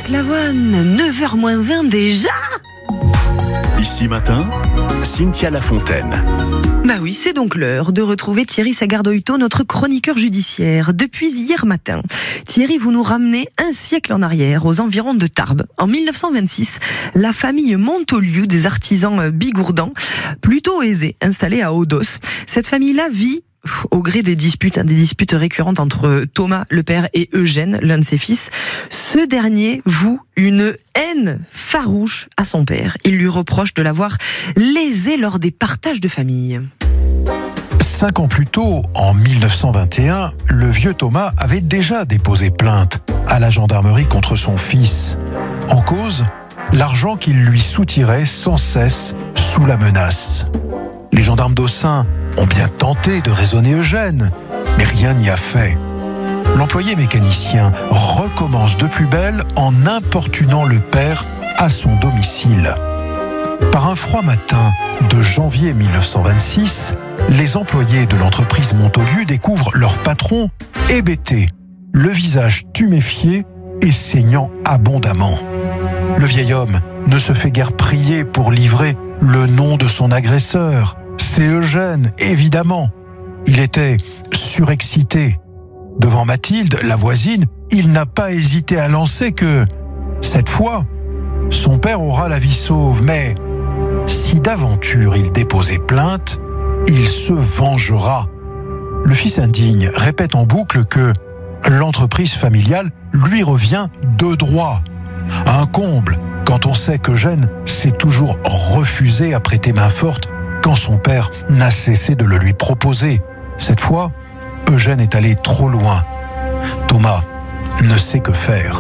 Marc Lavoine, 9h-20 déjà. Ici matin, Cynthia Lafontaine. Bah oui, c'est donc l'heure de retrouver Thierry Sagardoito, notre chroniqueur judiciaire. Depuis hier matin, Thierry, vous nous ramenez un siècle en arrière, aux environs de Tarbes. En 1926, la famille Montoliu, des artisans bigourdans, plutôt aisés, installés à Odos. Cette famille-là vit au gré des disputes récurrentes entre Thomas, le père, et Eugène, l'un de ses fils. Ce dernier voue une haine farouche à son père. Il lui reproche de l'avoir lésé lors des partages de famille. 5 ans plus tôt, en 1921, le vieux Thomas avait déjà déposé plainte à la gendarmerie contre son fils. En cause, l'argent qu'il lui soutirait sans cesse sous la menace. Les gendarmes d'Aussin ont bien tenté de raisonner Eugène, mais rien n'y a fait. L'employé mécanicien recommence de plus belle en importunant le père à son domicile. Par un froid matin de janvier 1926, les employés de l'entreprise Montoliu découvrent leur patron hébété, le visage tuméfié et saignant abondamment. Le vieil homme ne se fait guère prier pour livrer le nom de son agresseur. C'est Eugène, évidemment. Il était surexcité. Devant Mathilde, la voisine, il n'a pas hésité à lancer que, cette fois, son père aura la vie sauve. Mais si d'aventure il déposait plainte, il se vengera. Le fils indigne répète en boucle que l'entreprise familiale lui revient de droit. Un comble quand on sait qu'Eugène s'est toujours refusé à prêter main forte quand son père n'a cessé de le lui proposer. Cette fois, Eugène est allé trop loin. Thomas ne sait que faire.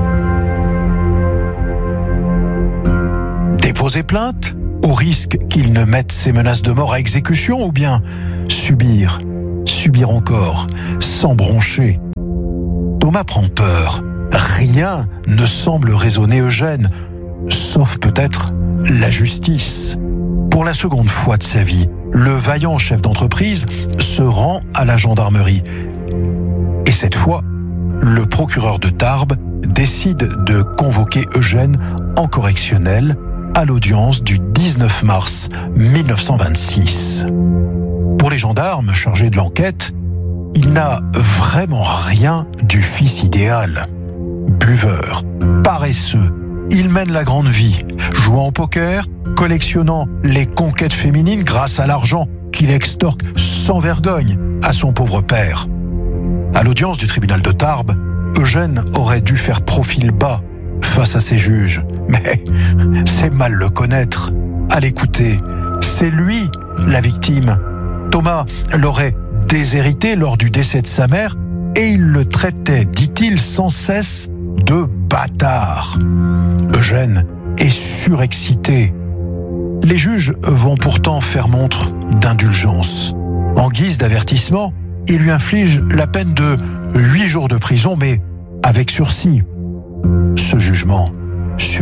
Déposer plainte, au risque qu'il ne mette ses menaces de mort à exécution, ou bien subir encore, sans broncher. Thomas prend peur. Rien ne semble raisonner Eugène, sauf peut-être la justice. Pour la seconde fois de sa vie, le vaillant chef d'entreprise se rend à la gendarmerie. Et cette fois, le procureur de Tarbes décide de convoquer Eugène en correctionnel à l'audience du 19 mars 1926. Pour les gendarmes chargés de l'enquête, il n'a vraiment rien du fils idéal. Buveur, paresseux, il mène la grande vie, jouant au poker, collectionnant les conquêtes féminines grâce à l'argent qu'il extorque sans vergogne à son pauvre père. À l'audience du tribunal de Tarbes, Eugène aurait dû faire profil bas face à ses juges. Mais c'est mal le connaître. À l'écouter, c'est lui la victime. Thomas l'aurait déshérité lors du décès de sa mère et il le traitait, dit-il, sans cesse de bâtard. Eugène est surexcité. Les juges vont pourtant faire montre d'indulgence. En guise d'avertissement, ils lui infligent la peine de 8 jours de prison, mais avec sursis. Ce jugement suffira-t-il ?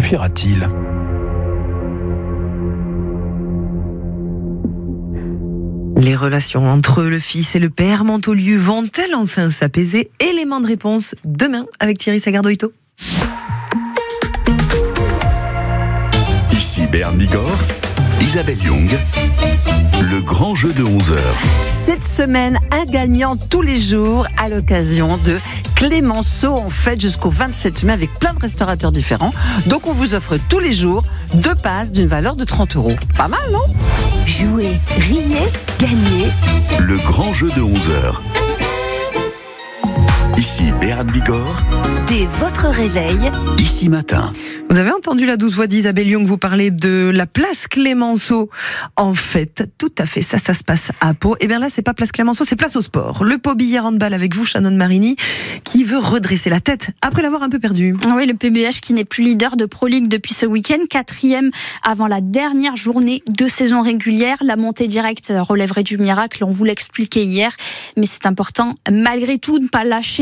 Les relations entre le fils et le père Montoliu vont-elles enfin s'apaiser ? Élément de réponse demain avec Thierry Sagardoito. Ici Béarn Bigorre, Isabelle Young, le grand jeu de 11h. Cette semaine, un gagnant tous les jours à l'occasion de Clémenceau en fête jusqu'au 27 mai avec plein de restaurateurs différents. Donc on vous offre tous les jours 2 passes d'une valeur de 30 €. Pas mal, non ? Jouez, riez, gagnez. Le grand jeu de 11h. Ici Béarn Bigorre, Dès votre réveil, Ici matin. Vous avez entendu la douce voix d'Isabelle Young vous parler de la place Clémenceau. En fait, tout à fait, ça se passe à Pau. Et bien là, c'est pas place Clémenceau, c'est place au sport. Le Pau Billard Handball avec vous, Shannon Marini, qui veut redresser la tête après l'avoir un peu perdu. Oui, le PBH qui n'est plus leader de Pro League depuis ce week-end, 4e avant la dernière journée de saison régulière. La montée directe relèverait du miracle, on vous l'expliquait hier. Mais c'est important, malgré tout, de ne pas lâcher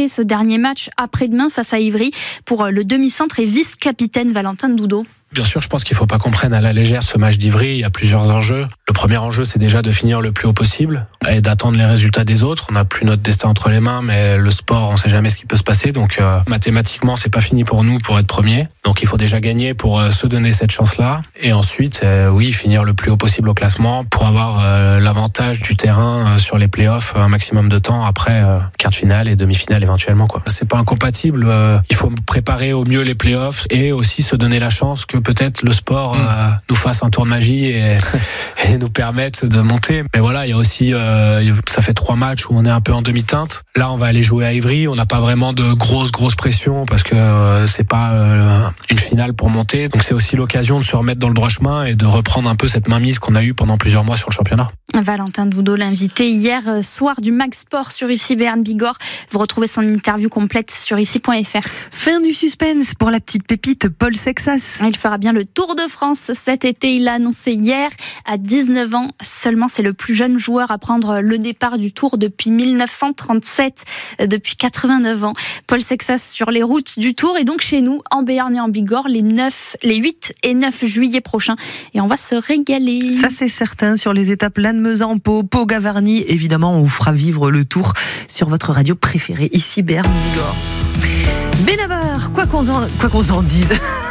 ce dernier match après-demain face à Ivry pour le demi-centre et vice-capitaine Valentin Dudot. Bien sûr, je pense qu'il ne faut pas qu'on prenne à la légère ce match d'Ivry. Il y a plusieurs enjeux. Le premier enjeu, c'est déjà de finir le plus haut possible et d'attendre les résultats des autres. On n'a plus notre destin entre les mains, mais le sport, on ne sait jamais ce qui peut se passer. Donc, mathématiquement, c'est pas fini pour nous pour être premier. Donc, il faut déjà gagner pour se donner cette chance-là. Et ensuite, oui, finir le plus haut possible au classement pour avoir l'avantage du terrain sur les playoffs un maximum de temps après quart de finale et demi-finale éventuellement, quoi. C'est pas incompatible. Il faut préparer au mieux les playoffs et aussi se donner la chance que peut-être le sport nous fasse un tour de magie et nous permette de monter. Mais voilà, il y a aussi, ça fait 3 matchs où on est un peu en demi-teinte. Là, on va aller jouer à Ivry. On n'a pas vraiment de grosse pression parce que c'est pas une finale pour monter. Donc c'est aussi l'occasion de se remettre dans le droit chemin et de reprendre un peu cette mainmise qu'on a eue pendant plusieurs mois sur le championnat. Valentin Dudot, l'invité hier soir du Mag Sport sur ICI Béarn Bigorre. Vous retrouvez son interview complète sur ici.fr. Fin du suspense pour la petite pépite Paul Sexas. Il fera bien le Tour de France cet été. Il l'a annoncé hier. À 19 ans seulement, c'est le plus jeune joueur à prendre le départ du Tour depuis 1937, depuis 89 ans. Paul Sexas sur les routes du Tour et donc chez nous, en Béarn et en Bigorre, les 8 et 9 juillet prochains. Et on va se régaler. Ça, c'est certain, sur les étapes Lannemezan, Pau-Gavarnie. Évidemment, on vous fera vivre le Tour sur votre radio préférée, ici Béarn Bigorre. Benabar, quoi qu'on en dise.